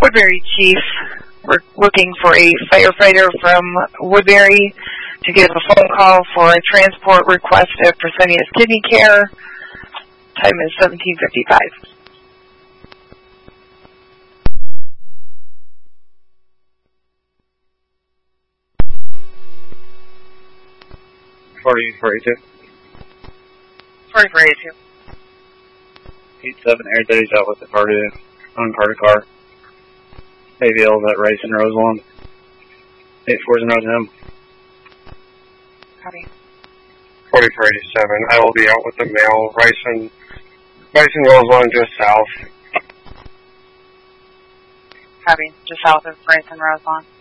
Woodbury Chief. We're looking for a firefighter from Woodbury to give a phone call for a transport request at Fresenius Kidney Care. Time is 17:55. $40-42. 4482. 87 Air Daddy's out with the uncarded car. AVL's at Rice and Roselawn. 84's in Roseham. Copy. 4487. I will be out with the mail. Rice and Roselawn just south. Copy. Just south of Rice and Roselawn.